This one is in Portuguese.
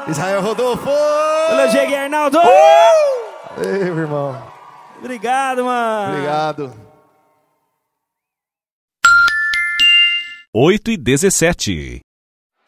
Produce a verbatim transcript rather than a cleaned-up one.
Israel Rodolfo! Valeu, Diego e Arnaldo! Uh! Ei, meu irmão. Obrigado, mano. Obrigado. oito e dezessete.